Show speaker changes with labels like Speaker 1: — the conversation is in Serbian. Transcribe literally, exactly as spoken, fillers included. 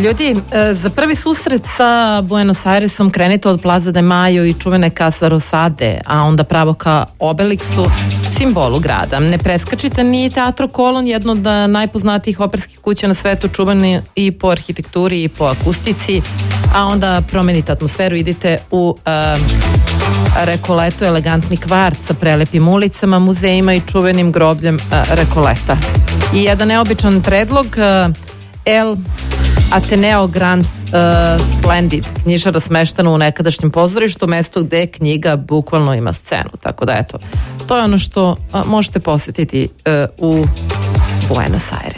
Speaker 1: Ljudi, za prvi susret sa Buenos Airesom krenite od Plaza de Mayo i čuvene Casa Rosade, a onda pravo ka Obelixu, simbolu grada. Ne preskačite ni Teatro Kolon, jedno od najpoznatijih operskih kuća na svetu, čuveni i po arhitekturi i po akustici, a onda promenite atmosferu, idite u uh, Rekoletu, elegantni kvart sa prelepim ulicama, muzejima i čuvenim grobljem uh, Rekoleta. I jedan neobičan predlog, uh, El Ateneo Grand uh, Splendid, knjižara smeštana u nekadašnjem pozorištu, mesto gde knjiga bukvalno ima scenu. Tako da eto, to je ono što uh, možete posjetiti uh, u Buenos Aires.